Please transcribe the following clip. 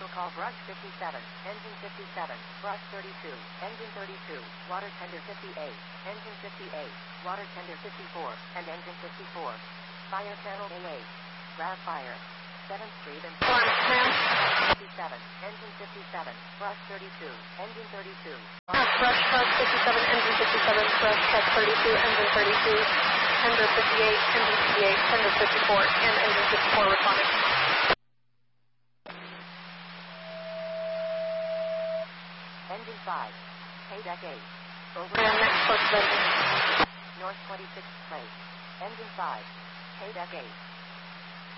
call brush 57, engine 57, brush 32, engine 32, water tender 58, engine 58, water tender 54, and engine 54. Fire channel A8. Grav fire. 7th Street and 57, engine 57, brush 32, engine 32. Brush 57, engine 57, brush 32, engine 32, tender 58, engine 58, tender 54, and engine 54 responding. Engine 5, K deck 8. Over and next course of engine. North 26th place. Engine 5, K deck 8.